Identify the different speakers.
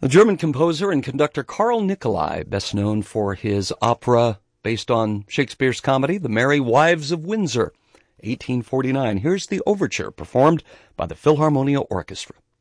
Speaker 1: The German composer and conductor Carl Nicolai, best known for his opera based on Shakespeare's comedy, The Merry Wives of Windsor, 1849. Here's the overture performed by the Philharmonia Orchestra.